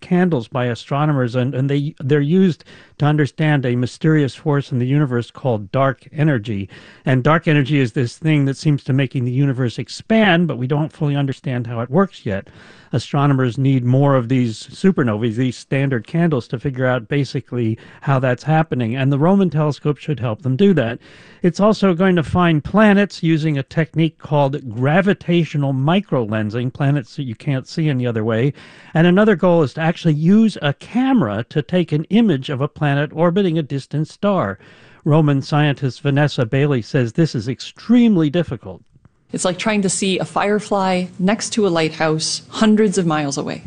candles by astronomers, and they're used to understand a mysterious force in the universe called dark energy. And dark energy is this thing that seems to making the universe expand, but we don't fully understand how it works yet. Astronomers need more of these supernovae, these standard candles, to figure out basically how that's happening. And the Roman telescope should help them do that. It's also going to find planets using a technique called gravitational microlensing, planets that you can't see any other way. And another goal is to actually use a camera to take an image of a planet orbiting a distant star. Roman scientist Vanessa Bailey says this is extremely difficult. It's like trying to see a firefly next to a lighthouse hundreds of miles away.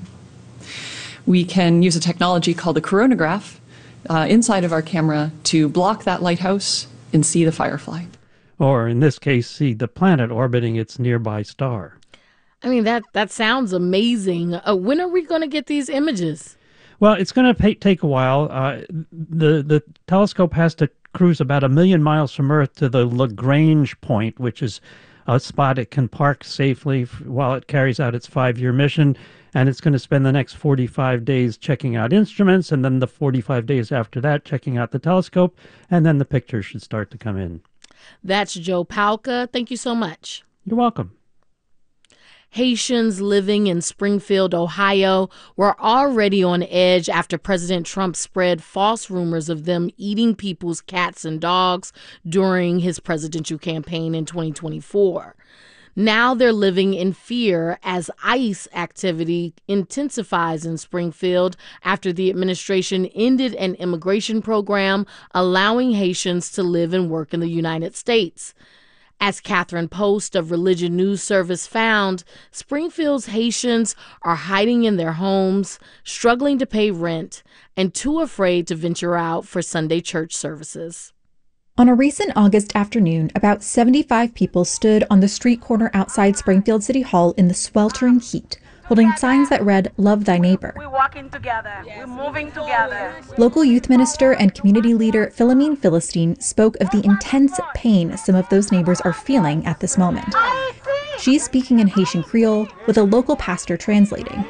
We can use a technology called the coronagraph inside of our camera to block that lighthouse and see the firefly. Or in this case, see the planet orbiting its nearby star. I mean, that sounds amazing. When are we going to get these images? Well, it's going to take a while. The telescope has to cruise about 1 million miles from Earth to the Lagrange point, which is a spot it can park safely while it carries out its 5-year mission. And it's going to spend the next 45 days checking out instruments, and then the 45 days after that checking out the telescope, and then the pictures should start to come in. That's Joe Palca. Thank you so much. You're welcome. Haitians living in Springfield, Ohio, were already on edge after President Trump spread false rumors of them eating people's cats and dogs during his presidential campaign in 2024. Now they're living in fear as ICE activity intensifies in Springfield after the administration ended an immigration program allowing Haitians to live and work in the United States. As Catherine Post of Religion News Service found, Springfield's Haitians are hiding in their homes, struggling to pay rent, and too afraid to venture out for Sunday church services. On a recent August afternoon, about 75 people stood on the street corner outside Springfield City Hall in the sweltering heat, holding signs that read, "Love thy neighbor." We're walking together. We're moving together. Local youth minister and community leader Philomene Philistine spoke of the intense pain some of those neighbors are feeling at this moment. She's speaking in Haitian Creole with a local pastor translating.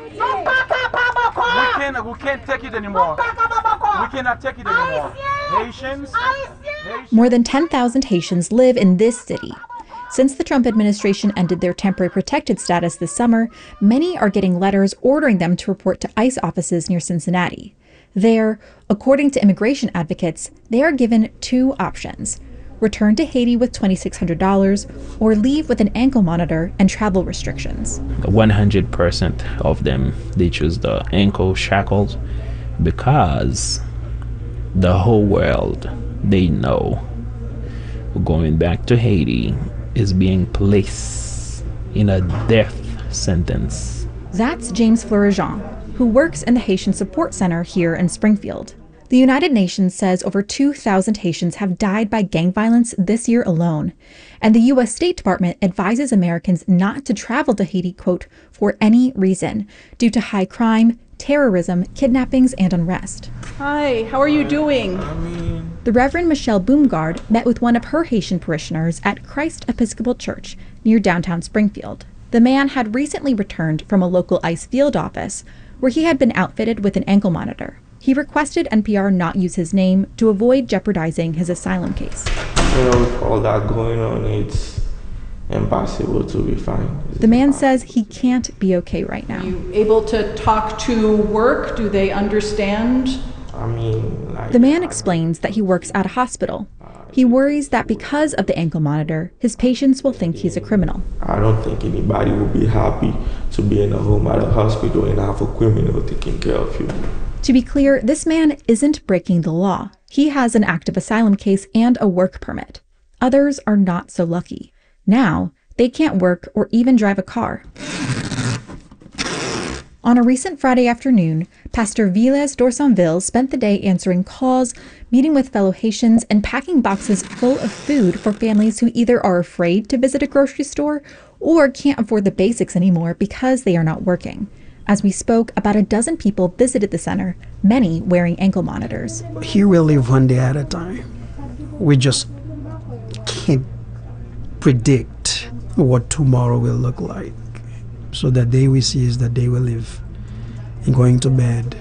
We can't take it anymore. We cannot take it anymore. Haitians. More than 10,000 Haitians live in this city. Since the Trump administration ended their temporary protected status this summer, many are getting letters ordering them to report to ICE offices near Cincinnati. There, according to immigration advocates, they are given 2 options: return to Haiti with $2,600 or leave with an ankle monitor and travel restrictions. 100% of them, they choose the ankle shackles because the whole world, they know going back to Haiti is being placed in a death sentence. That's James Fleury-Jean, who works in the Haitian Support Center here in Springfield. The United Nations says over 2,000 Haitians have died by gang violence this year alone. And the U.S. State Department advises Americans not to travel to Haiti, quote, for any reason, due to high crime, terrorism, kidnappings, and unrest. Hi, how are you doing? The Reverend Michelle Boomgard met with one of her Haitian parishioners at Christ Episcopal Church near downtown Springfield. The man had recently returned from a local ICE field office where he had been outfitted with an ankle monitor. He requested NPR not use his name to avoid jeopardizing his asylum case. With all that going on, it's impossible to be fine. The man says he can't be okay right now. Are you able to talk to work? Do they understand? The man explains that he works at a hospital. He worries that because of the ankle monitor, his patients will think he's a criminal. I don't think anybody will be happy to be in a home at a hospital and have a criminal taking care of you. To be clear, this man isn't breaking the law. He has an active asylum case and a work permit. Others are not so lucky. Now, they can't work or even drive a car. On a recent Friday afternoon, Pastor Villes d'Orsonville spent the day answering calls, meeting with fellow Haitians, and packing boxes full of food for families who either are afraid to visit a grocery store or can't afford the basics anymore because they are not working. As we spoke, about a dozen people visited the center, many wearing ankle monitors. Here we live one day at a time. We just can't predict what tomorrow will look like. So the day we see is the day we live. And going to bed